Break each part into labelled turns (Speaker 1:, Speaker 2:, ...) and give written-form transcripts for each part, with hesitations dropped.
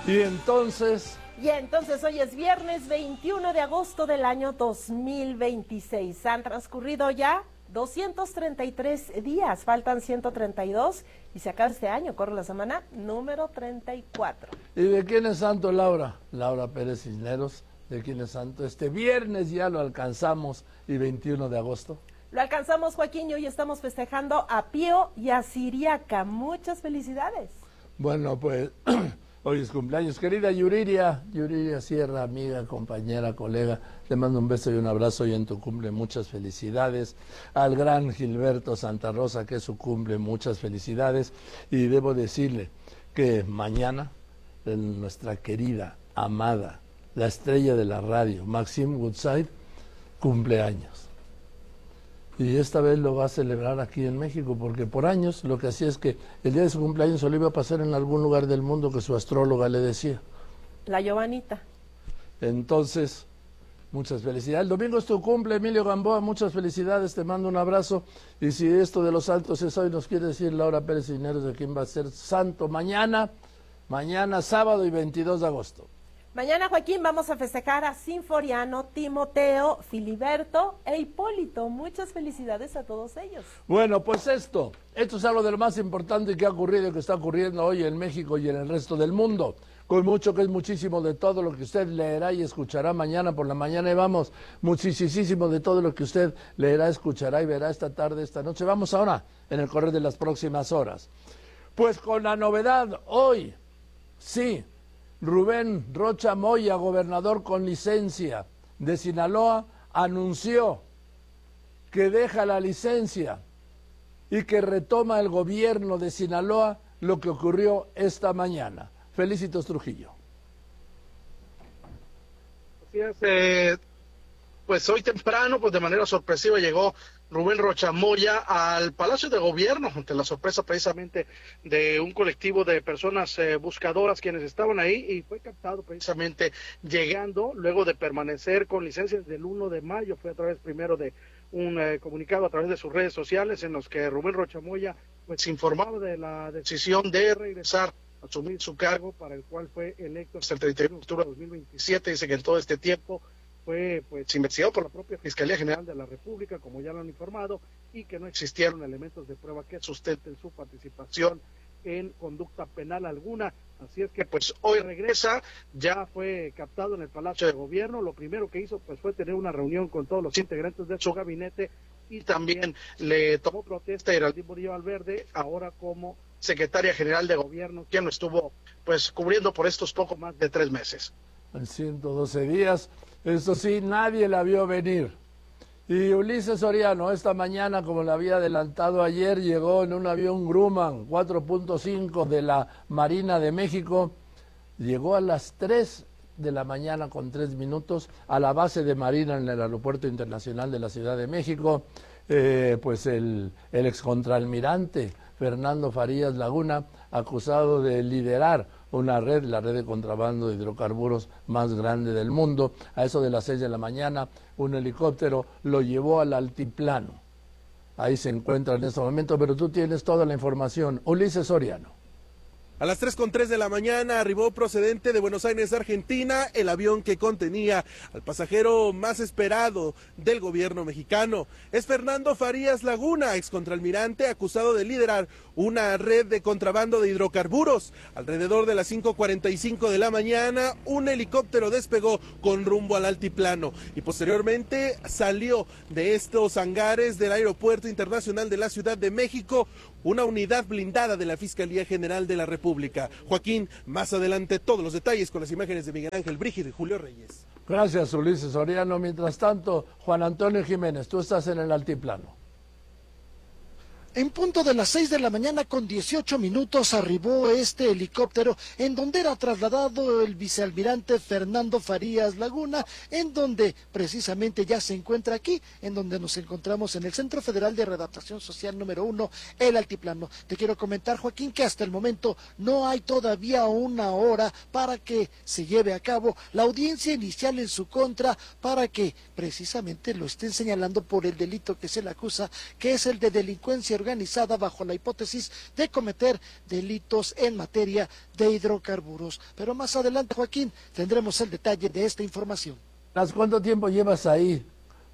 Speaker 1: Y entonces
Speaker 2: hoy es viernes 21 de agosto del año 2026. Han transcurrido ya 233 días, faltan 132 y se acaba este año, corre la semana número 34.
Speaker 1: ¿Y de quién es santo, Laura? Laura Pérez Cisneros, ¿de quién es santo? Este viernes ya lo alcanzamos, y 21 de agosto.
Speaker 2: Lo alcanzamos, Joaquín, y hoy estamos festejando a Pío y a Siriaca. Muchas felicidades.
Speaker 1: Bueno, pues hoy es cumpleaños. Querida Yuriria Sierra, amiga, compañera, colega, te mando un beso y un abrazo hoy en tu cumple, muchas felicidades. Al gran Gilberto Santa Rosa, que es su cumple, muchas felicidades. Y debo decirle que mañana nuestra querida, amada, la estrella de la radio, Maxime Goodside, cumpleaños. Y esta vez lo va a celebrar aquí en México, porque por años lo que hacía es que el día de su cumpleaños se lo iba a pasar en algún lugar del mundo que su astróloga le decía.
Speaker 2: La Giovanita.
Speaker 1: Entonces, muchas felicidades. El domingo es tu cumple, Emilio Gamboa, muchas felicidades, te mando un abrazo. Y si esto de los santos es hoy, nos quiere decir Laura Pérez Cisneros de quién va a ser santo mañana, sábado y 22 de agosto.
Speaker 2: Mañana, Joaquín, vamos a festejar a Sinforiano, Timoteo, Filiberto e Hipólito. Muchas felicidades a todos ellos.
Speaker 1: Bueno, pues esto es algo de lo más importante que ha ocurrido y que está ocurriendo hoy en México y en el resto del mundo. Con mucho que es muchísimo de todo lo que usted leerá y escuchará mañana por la mañana, y vamos, muchísimo de todo lo que usted leerá, escuchará y verá esta tarde, esta noche. Vamos ahora en el correr de las próximas horas. Pues con la novedad hoy, sí, Rubén Rocha Moya, gobernador con licencia de Sinaloa, anunció que deja la licencia y que retoma el gobierno de Sinaloa, lo que ocurrió esta mañana. Felicitos, Trujillo.
Speaker 3: Así es, pues hoy temprano, pues de manera sorpresiva llegó Rubén Rocha Moya al Palacio de Gobierno, ante la sorpresa precisamente de un colectivo de personas buscadoras quienes estaban ahí, y fue captado precisamente llegando, luego de permanecer con licencia desde el 1 de mayo, fue a través primero de un comunicado a través de sus redes sociales en los que Rubén Rocha Moya pues informaba de la decisión de regresar a asumir su cargo, para el cual fue electo hasta el 31 de octubre de 2027, dice que en todo este tiempo fue pues investigado por la propia Fiscalía General de la República, como ya lo han informado, y que no existieron elementos de prueba que sustenten su participación en conducta penal alguna. Así es que pues hoy regresa, ya fue captado en el Palacio de Gobierno. Lo primero que hizo pues fue tener una reunión con todos los integrantes de su gabinete, y también le tomó protesta a Geraldine Murillo Valverde, ahora como secretaria general de Gobierno, quien lo estuvo pues cubriendo por estos poco más de 3 meses.
Speaker 1: En 112 días, eso sí, nadie la vio venir. Y Ulises Soriano esta mañana, como le había adelantado ayer, llegó en un avión Grumman 4.5 de la Marina de México. Llegó a las 3 de la mañana con 3 minutos a la base de Marina en el Aeropuerto Internacional de la Ciudad de México. Pues el excontraalmirante Fernando Farías Laguna, acusado de liderar una red, la red de contrabando de hidrocarburos más grande del mundo. A eso de las 6 de la mañana, un helicóptero lo llevó al altiplano. Ahí se encuentra en este momento, pero tú tienes toda la información. Ulises Soriano.
Speaker 4: A las 3:03 de la mañana arribó procedente de Buenos Aires, Argentina, el avión que contenía al pasajero más esperado del gobierno mexicano. Es Fernando Farías Laguna, excontraalmirante, acusado de liderar una red de contrabando de hidrocarburos. Alrededor de las 5:45 de la mañana, un helicóptero despegó con rumbo al altiplano y posteriormente salió de estos hangares del Aeropuerto Internacional de la Ciudad de México una unidad blindada de la Fiscalía General de la República. Joaquín, más adelante todos los detalles con las imágenes de Miguel Ángel Brígido y Julio Reyes.
Speaker 1: Gracias, Ulises Soriano. Mientras tanto, Juan Antonio Jiménez, tú estás en el altiplano.
Speaker 5: En punto de las 6 de la mañana con 18 minutos arribó este helicóptero en donde era trasladado el vicealmirante Fernando Farías Laguna, en donde precisamente ya se encuentra aquí, en donde nos encontramos en el Centro Federal de Readaptación Social número 1, el Altiplano. Te quiero comentar, Joaquín, que hasta el momento no hay todavía una hora para que se lleve a cabo la audiencia inicial en su contra, para que precisamente lo estén señalando por el delito que se le acusa, que es el de delincuencia organizada bajo la hipótesis de cometer delitos en materia de hidrocarburos. Pero más adelante, Joaquín, tendremos el detalle de esta información.
Speaker 1: ¿Cuánto tiempo llevas ahí?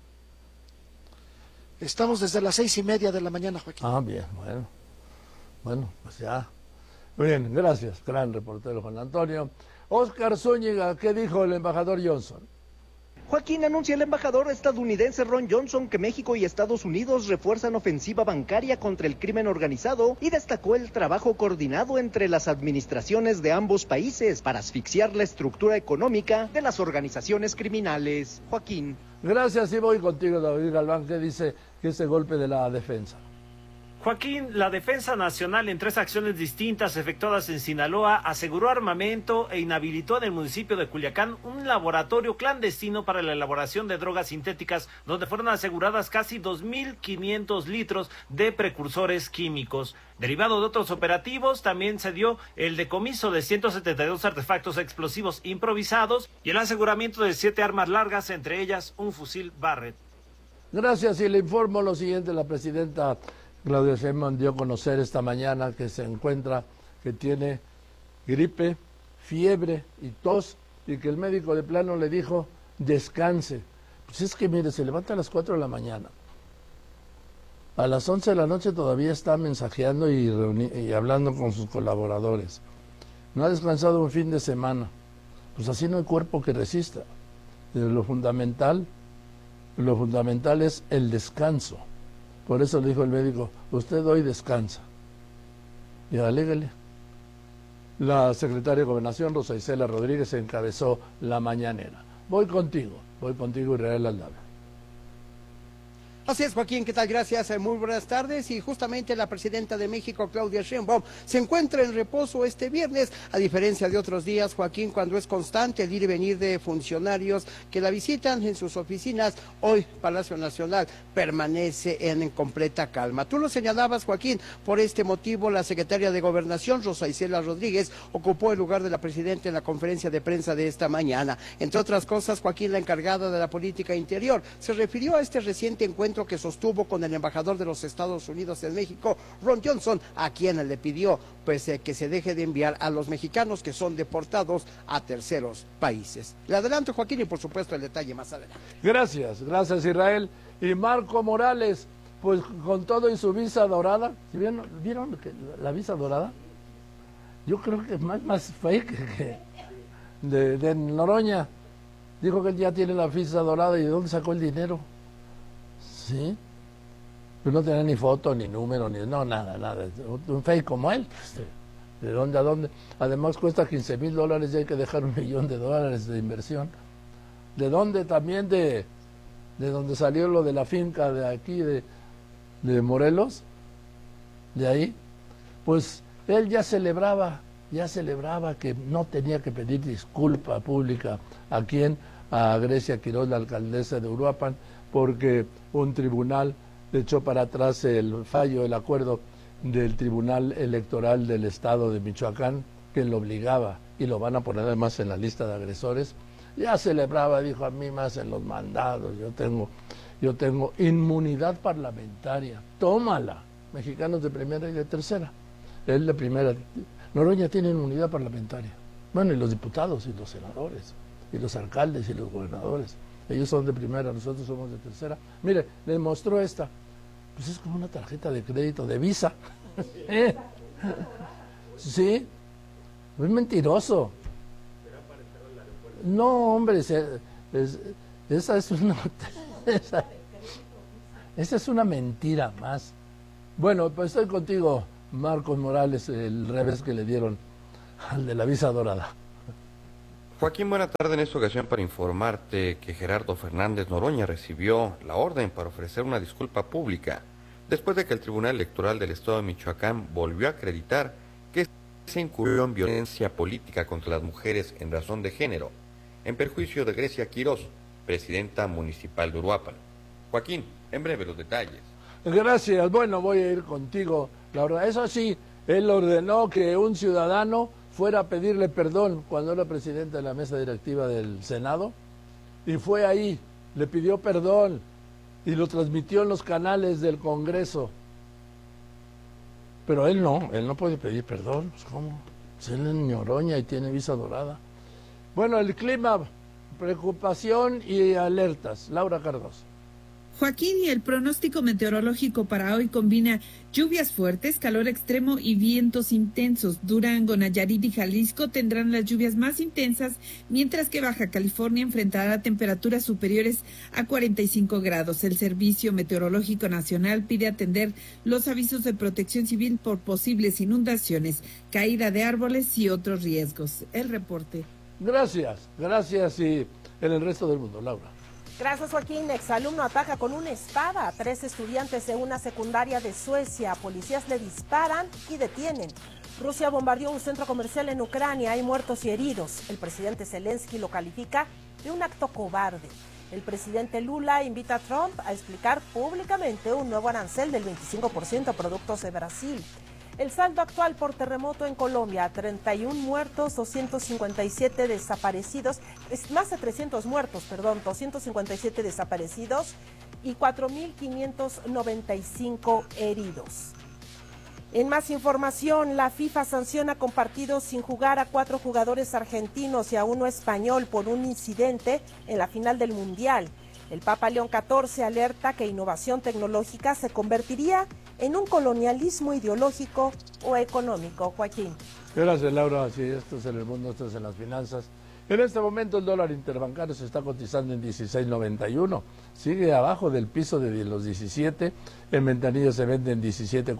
Speaker 5: Estamos desde las 6:30 de la mañana, Joaquín.
Speaker 1: Ah, bien, bueno, pues ya. Bien, gracias, gran reportero Juan Antonio. Óscar Zúñiga, ¿qué dijo el embajador Johnson?
Speaker 6: Joaquín, anuncia el embajador estadounidense Ron Johnson que México y Estados Unidos refuerzan ofensiva bancaria contra el crimen organizado y destacó el trabajo coordinado entre las administraciones de ambos países para asfixiar la estructura económica de las organizaciones criminales. Joaquín.
Speaker 1: Gracias, y voy contigo, David Galván, que dice que ese golpe de la defensa.
Speaker 7: Joaquín, la Defensa Nacional en 3 acciones distintas efectuadas en Sinaloa aseguró armamento e inhabilitó en el municipio de Culiacán un laboratorio clandestino para la elaboración de drogas sintéticas, donde fueron aseguradas casi 2.500 litros de precursores químicos. Derivado de otros operativos, también se dio el decomiso de 172 artefactos explosivos improvisados y el aseguramiento de 7 armas largas, entre ellas un fusil Barrett.
Speaker 1: Gracias, y le informo lo siguiente: la presidenta Claudia Sheinbaum dio a conocer esta mañana que se encuentra, que tiene gripe, fiebre y tos, y que el médico de plano le dijo, descanse. Pues es que mire, se levanta a las 4 de la mañana. A las 11 de la noche todavía está mensajeando y hablando con sus colaboradores. No ha descansado un fin de semana. Pues así no hay cuerpo que resista. Lo fundamental es el descanso. Por eso le dijo el médico, usted hoy descansa. Y alégale. La secretaria de Gobernación, Rosa Isela Rodríguez, encabezó la mañanera. Voy contigo, Israel Aldave.
Speaker 8: Así es, Joaquín, ¿qué tal? Gracias, muy buenas tardes. Y justamente la presidenta de México, Claudia Sheinbaum, se encuentra en reposo este viernes, a diferencia de otros días, Joaquín, cuando es constante el ir y venir de funcionarios que la visitan en sus oficinas. Hoy Palacio Nacional permanece en completa calma. Tú lo señalabas, Joaquín, por este motivo la secretaria de Gobernación, Rosa Isela Rodríguez, ocupó el lugar de la presidenta en la conferencia de prensa de esta mañana. Entre otras cosas, Joaquín, la encargada de la política interior, se refirió a este reciente encuentro que sostuvo con el embajador de los Estados Unidos en México, Ron Johnson, a quien le pidió que se deje de enviar a los mexicanos que son deportados a terceros países. Le adelanto, Joaquín, y por supuesto el detalle más adelante.
Speaker 1: Gracias Israel. Y Marco Morales, pues con todo y su visa dorada, ¿vieron la visa dorada? Yo creo que es más fake que de Noroña. Dijo que él ya tiene la visa dorada, y ¿de dónde sacó el dinero? Sí, pero no tenía ni foto, ni número, nada. Un fake como él. ¿De dónde a dónde? Además cuesta $15,000 y hay que dejar $1 millón de inversión. ¿De dónde? También de donde salió lo de la finca de aquí, de Morelos, de ahí. Pues él ya celebraba que no tenía que pedir disculpa pública. ¿A quién? A Grecia Quiroz, la alcaldesa de Uruapan, porque un tribunal le echó para atrás el fallo, el acuerdo del Tribunal Electoral del Estado de Michoacán, que lo obligaba, y lo van a poner además en la lista de agresores. Ya celebraba, dijo, a mí más en los mandados, yo tengo inmunidad parlamentaria, tómala. Mexicanos de primera y de tercera. Él de primera. Noroña tiene inmunidad parlamentaria. Bueno, y los diputados y los senadores, y los alcaldes y los gobernadores. Ellos son de primera, nosotros somos de tercera. Mire, le mostró esta. Pues es como una tarjeta de crédito, de Visa. Sí, es mentiroso. No, hombre, esa es una mentira más. Bueno, pues estoy contigo, Marcos Morales, el revés que le dieron al de la visa dorada.
Speaker 9: Joaquín, buena tarde. En esta ocasión para informarte que Gerardo Fernández Noroña recibió la orden para ofrecer una disculpa pública después de que el Tribunal Electoral del Estado de Michoacán volvió a acreditar que se incurrió en violencia política contra las mujeres en razón de género, en perjuicio de Grecia Quiroz, presidenta municipal de Uruapan. Joaquín, en breve los detalles.
Speaker 1: Gracias. Bueno, voy a ir contigo, Laura. Eso sí, él ordenó que un ciudadano fuera a pedirle perdón cuando era presidente de la mesa directiva del Senado, y fue ahí, le pidió perdón y lo transmitió en los canales del Congreso. Pero él no puede pedir perdón. Pues, ¿cómo? Si él es Noroña y tiene visa dorada. Bueno, el clima, preocupación y alertas. Laura Cardoso.
Speaker 10: Joaquín, y el pronóstico meteorológico para hoy combina lluvias fuertes, calor extremo y vientos intensos. Durango, Nayarit y Jalisco tendrán las lluvias más intensas, mientras que Baja California enfrentará temperaturas superiores a 45 grados. El Servicio Meteorológico Nacional pide atender los avisos de protección civil por posibles inundaciones, caída de árboles y otros riesgos. El reporte.
Speaker 1: Gracias y en el resto del mundo, Laura.
Speaker 2: Gracias, Joaquín. Exalumno ataca con una espada a 3 estudiantes de una secundaria de Suecia. Policías le disparan y detienen. Rusia bombardeó un centro comercial en Ucrania. Hay muertos y heridos. El presidente Zelensky lo califica de un acto cobarde. El presidente Lula invita a Trump a explicar públicamente un nuevo arancel del 25% a productos de Brasil. El saldo actual por terremoto en Colombia, 31 muertos, 257 desaparecidos, más de 300 muertos, 257 desaparecidos y 4.595 heridos. En más información, la FIFA sanciona con partidos sin jugar a 4 jugadores argentinos y a 1 español por un incidente en la final del Mundial. El Papa León XIV alerta que innovación tecnológica se convertiría en un colonialismo ideológico o económico. Joaquín.
Speaker 1: Gracias, Laura. Sí, esto es en el mundo, esto es en las finanzas. En este momento el dólar interbancario se está cotizando en 16.91. Sigue abajo del piso de los 17. En ventanilla se vende en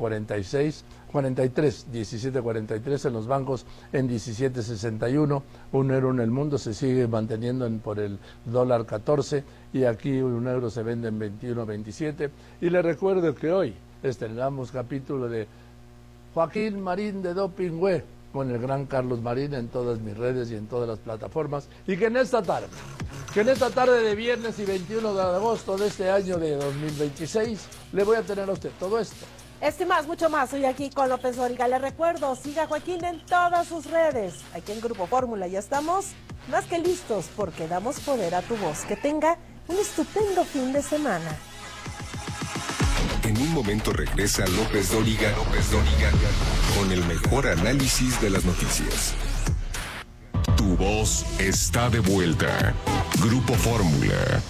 Speaker 1: 17.43, en los bancos en 17.61. Un euro en el mundo se sigue manteniendo por el dólar 14 y aquí un euro se vende en 21.27. Y le recuerdo que hoy estrenamos capítulo de Joaquín Marín de Doping Web con el gran Carlos Marín en todas mis redes y en todas las plataformas, y que en esta tarde de viernes y 21 de agosto de este año de 2026 le voy a tener a usted todo esto.
Speaker 2: Este más, mucho más, hoy aquí con López Dóriga. Le recuerdo, siga a Joaquín en todas sus redes. Aquí en Grupo Fórmula ya estamos más que listos porque damos poder a tu voz. Que tenga un estupendo fin de semana.
Speaker 11: En un momento regresa López Dóriga con el mejor análisis de las noticias. Tu voz está de vuelta. Grupo Fórmula.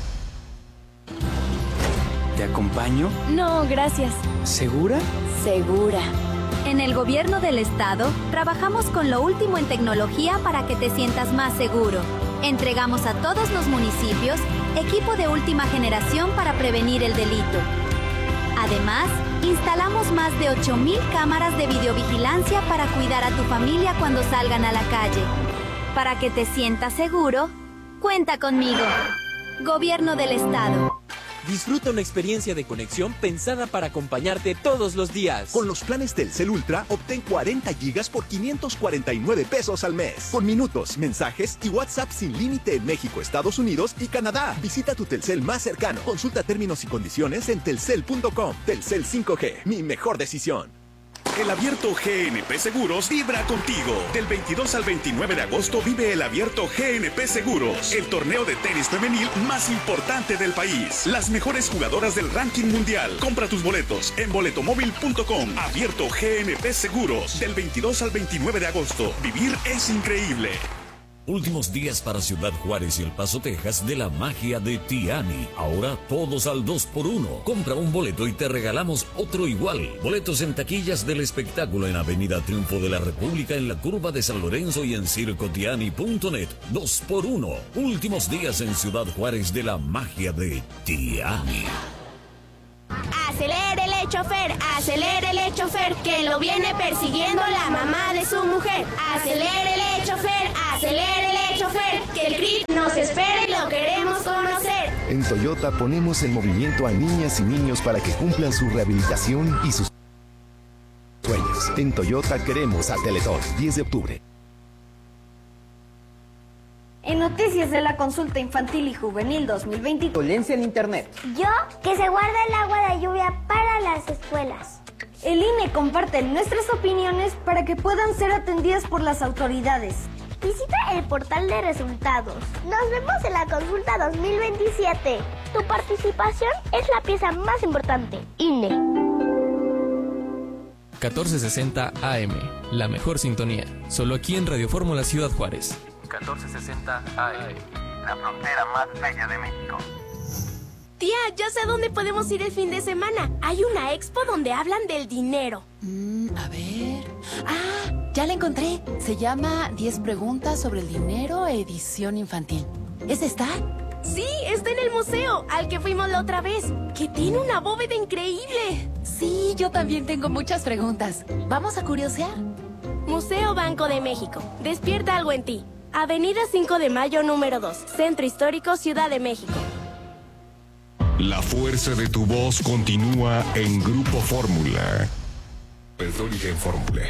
Speaker 12: ¿Te acompaño?
Speaker 13: No, gracias.
Speaker 12: ¿Segura?
Speaker 13: Segura. En el gobierno del estado, trabajamos con lo último en tecnología para que te sientas más seguro. Entregamos a todos los municipios equipo de última generación para prevenir el delito. Además, instalamos más de 8,000 cámaras de videovigilancia para cuidar a tu familia cuando salgan a la calle. Para que te sientas seguro, cuenta conmigo. Gobierno del Estado.
Speaker 14: Disfruta una experiencia de conexión pensada para acompañarte todos los días.
Speaker 15: Con los planes Telcel Ultra, obtén 40 gigas por 549 pesos al mes. Con minutos, mensajes y WhatsApp sin límite en México, Estados Unidos y Canadá. Visita tu Telcel más cercano. Consulta términos y condiciones en telcel.com. Telcel 5G, mi mejor decisión.
Speaker 16: El Abierto GNP Seguros vibra contigo. Del 22 al 29 de agosto vive el Abierto GNP Seguros, el torneo de tenis femenil más importante del país. Las mejores jugadoras del ranking mundial. Compra tus boletos en boletomóvil.com. Abierto GNP Seguros, del 22 al 29 de agosto. Vivir es increíble.
Speaker 17: Últimos días para Ciudad Juárez y El Paso, Texas, de la magia de Tiani. Ahora todos al 2x1. Compra un boleto y te regalamos otro igual. Boletos en taquillas del espectáculo en Avenida Triunfo de la República, en la Curva de San Lorenzo y en circotiani.net. 2x1. Últimos días en Ciudad Juárez de la magia de Tiani.
Speaker 18: Acelérele, chofer, que lo viene persiguiendo la mamá de su mujer. Acelérele, chofer, que el CRIP nos espera y lo queremos conocer.
Speaker 19: En Toyota ponemos en movimiento a niñas y niños para que cumplan su rehabilitación y sus sueños. En Toyota queremos a Teletón, 10 de octubre.
Speaker 20: En noticias de la consulta infantil y juvenil 2020.
Speaker 6: Violencia en Internet.
Speaker 21: Yo, que se guarda el agua de lluvia para las escuelas.
Speaker 20: El INE comparte nuestras opiniones para que puedan ser atendidas por las autoridades.
Speaker 21: Visita el portal de resultados. Nos vemos en la consulta 2027. Tu participación es la pieza más importante. INE.
Speaker 3: 1460 AM, la mejor sintonía. Solo aquí en Radio Fórmula Ciudad Juárez.
Speaker 22: 1460 AM, la frontera más bella de México.
Speaker 18: Tía, ya sé a dónde podemos ir el fin de semana. Hay una expo donde hablan del dinero.
Speaker 23: A ver... ¡Ah! Ya la encontré. Se llama 10 preguntas sobre el dinero, edición infantil. ¿Es esta?
Speaker 18: Sí, está en el museo, al que fuimos la otra vez, que tiene una bóveda increíble.
Speaker 23: Sí, yo también tengo muchas preguntas. ¿Vamos a curiosear?
Speaker 18: Museo Banco de México. Despierta algo en ti. Avenida 5 de Mayo, número 2. Centro Histórico, Ciudad de México.
Speaker 11: La fuerza de tu voz continúa en Grupo Fórmula. López Dóriga en Fórmula.